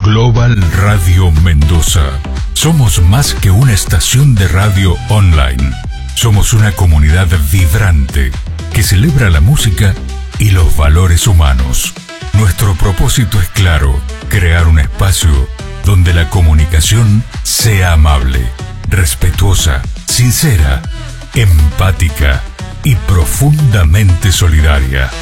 Global Radio Mendoza. Somos más que una estación de radio online. Somos una comunidad vibrante que celebra la música y los valores humanos. Nuestro propósito es claro: crear un espacio donde la comunicación sea amable, respetuosa, sincera, empática y profundamente solidaria.